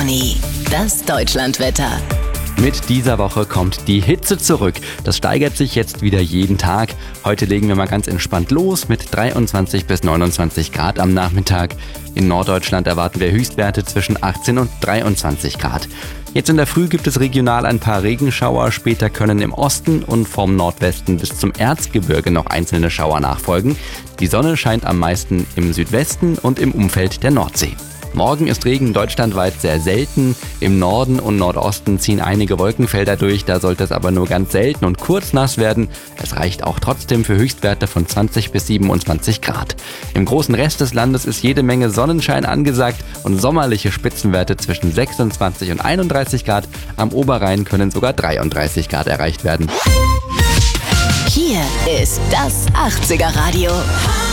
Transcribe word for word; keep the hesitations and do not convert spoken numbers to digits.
Money. Das Deutschlandwetter. Mit dieser Woche kommt die Hitze zurück. Das steigert sich jetzt wieder jeden Tag. Heute legen wir mal ganz entspannt los mit dreiundzwanzig bis neunundzwanzig Grad am Nachmittag. In Norddeutschland erwarten wir Höchstwerte zwischen achtzehn und dreiundzwanzig Grad. Jetzt in der Früh gibt es regional ein paar Regenschauer. Später können im Osten und vom Nordwesten bis zum Erzgebirge noch einzelne Schauer nachfolgen. Die Sonne scheint am meisten im Südwesten und im Umfeld der Nordsee. Morgen ist Regen deutschlandweit sehr selten. Im Norden und Nordosten ziehen einige Wolkenfelder durch, da sollte es aber nur ganz selten und kurz nass werden. Es reicht auch trotzdem für Höchstwerte von zwanzig bis siebenundzwanzig Grad. Im großen Rest des Landes ist jede Menge Sonnenschein angesagt und sommerliche Spitzenwerte zwischen sechsundzwanzig und einunddreißig Grad. Am Oberrhein können sogar dreiunddreißig Grad erreicht werden. Hier ist das achtziger Radio.